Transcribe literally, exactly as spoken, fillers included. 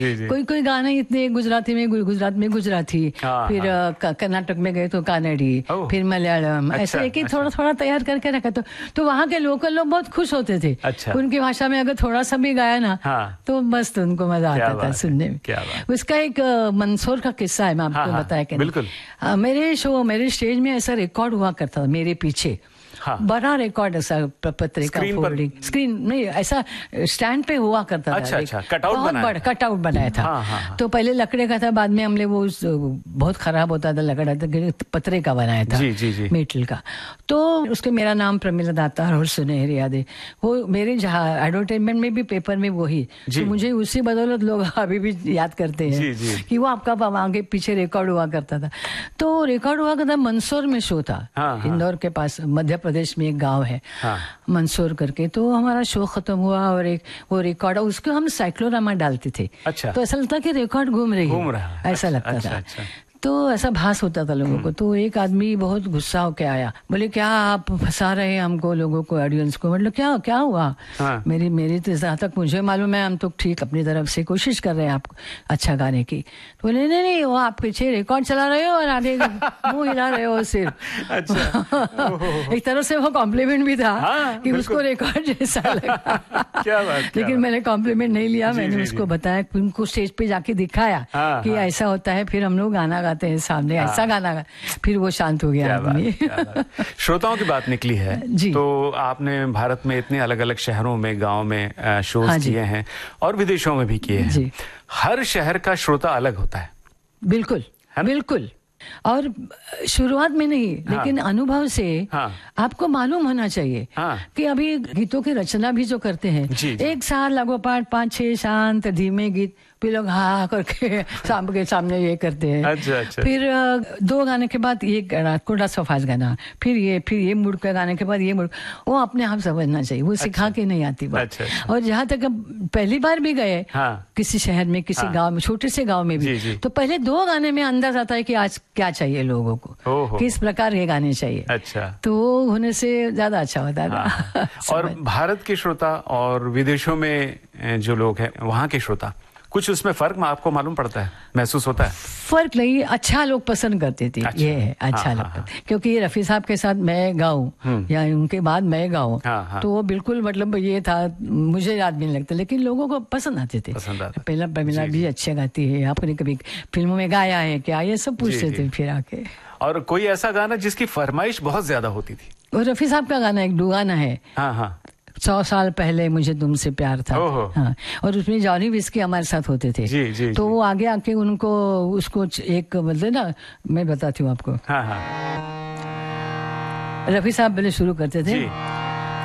कोई कोई गाने इतने गुजराती में गुजरात में गुजराती, फिर कर्नाटक में गए तो कानड़ी, फिर मलयालम, ऐसे एक ही थोड़ा थोड़ा तैयार करके रखा। तो तो वहाँ के लोकल लोग बहुत खुश होते थे। अच्छा। उनकी भाषा में अगर थोड़ा सा भी गाया ना, हाँ। तो मस्त उनको मजा आता था सुनने में। उसका एक मंदसौर का किस्सा है, मैं आपको बताया कि बिल्कुल। मेरे शो मेरे स्टेज में ऐसा रिकॉर्ड हुआ करता था मेरे पीछे, हाँ। बड़ा रिकॉर्ड ऐसा पत्रिका फोल्डिंग स्क्रीन नहीं, ऐसा स्टैंड पे हुआ करता अच्छा, था। अच्छा, कटआउट बनाया, कटआउट बनाया था। हाँ, हाँ, तो पहले लकड़े का था, बाद में हमने वो बहुत खराब होता था लकड़ा था, पत्रे का बनाया था, जी, जी, जी। मेटल का। तो उसके मेरा नाम प्रमिला दातार और सुनहरी यादें, वो मेरे जहाँ एडवर्टाइजमेंट में भी पेपर में वही, तो मुझे उसी बदौलत लोग अभी भी याद करते हैं कि वो आपका आगे पीछे रिकॉर्ड हुआ करता था। तो रिकॉर्ड हुआ करता मंदसौर में शो था, इंदौर के पास मध्य प्रदेश में एक गांव है, हाँ। मंदसौर करके। तो हमारा शो खत्म हुआ और एक वो रिकॉर्ड, उसको हम साइक्लोरामा डालते थे। अच्छा। तो ऐसा लगता कि रिकॉर्ड घूम रही घूम रहा है, ऐसा अच्छा, लगता अच्छा, था अच्छा। तो ऐसा भास होता था लोगों को। तो एक आदमी बहुत गुस्सा होके आया, बोले क्या आप फंसा रहे हैं हमको, लोगों को, ऑडियंस को। मतलब क्या क्या हुआ? हाँ। मेरी मेरी तो जहाँ तक मुझे मालूम है हम तो ठीक अपनी तरफ से कोशिश कर रहे हैं आपको अच्छा गाने की। तो बोले नहीं नहीं वो आप पीछे रिकॉर्ड चला रहे हो और आगे मुंह हिला रहे हो सिर्फ। अच्छा। एक तरह से वो कॉम्प्लीमेंट भी था, हाँ, कि उसको रिकॉर्ड जैसा लगा। क्या बात, लेकिन मैंने कॉम्प्लीमेंट नहीं लिया, मैंने उसको बताया, उनको स्टेज पे जाके दिखाया कि ऐसा होता है, फिर हम लोग गाना गाते हैं सामने, ऐसा गाना गा, फिर वो शांत हो गया आदमी। श्रोताओं की बात निकली है जी। तो आपने भारत में इतने अलग अलग शहरों में, गांव में शोज हाँ किए हैं और विदेशों में भी किए हैं। हर शहर का श्रोता अलग होता है। बिल्कुल बिल्कुल। और शुरुआत में नहीं, हाँ। लेकिन अनुभव से हाँ। आपको मालूम होना चाहिए हाँ। कि अभी गीतों की रचना भी जो करते हैं, जी, जी। एक साल लगोपाठ पाँच छह शांत धीमे गीत, फिर लोग हाँ करके शाम के सामने ये करते हैं। अच्छा, अच्छा। फिर दो गाने के बाद ये कोड़ा सफाज गाना, फिर ये फिर ये मुड़ का गाने के बाद ये मुड़, वो अपने आप समझना चाहिए, वो सिखा अच्छा, के नहीं आती बात। अच्छा, अच्छा। और जहाँ तक पहली बार भी गए हाँ। किसी शहर में, किसी हाँ। गाँव में, छोटे से गाँव में भी, जी, जी। तो पहले दो गाने में अंदाज आता है कि आज क्या चाहिए लोगों को, किस प्रकार के गाने चाहिए। अच्छा। तो वो होने से ज्यादा अच्छा होता था। हाँ। और भारत के श्रोता और विदेशों में जो लोग हैं, वहाँ के श्रोता, कुछ उसमें फर्क में आपको मालूम पड़ता है, महसूस होता है? फर्क नहीं, अच्छा लोग पसंद करते थे। अच्छा, ये है अच्छा हाँ, लगता हाँ, हाँ। क्योंकि रफी साहब के साथ मैं गाऊं या उनके बाद मैं गाऊं, हाँ, हाँ। तो वो बिल्कुल मतलब ये था, मुझे याद भी नहीं लगता, लेकिन लोगों को पसंद आते थे। पहला प्रमिला भी अच्छे गाती है, आपने कभी फिल्मों में गाया है क्या, ये सब पूछते थे फिर आके। और कोई ऐसा गाना जिसकी फरमाइश बहुत ज्यादा होती थी? वो रफी साहब का गाना एक डुगाना है, हाँ हाँ, सौ साल पहले मुझे तुमसे प्यार था, हाँ। और उसमें जॉनी विस्की हमारे साथ होते थे, जी, जी, तो वो आगे आके उनको उसको एक मतलब ना, मैं बताती हूँ आपको, हाँ हाँ। रफी साहब पहले शुरू करते थे,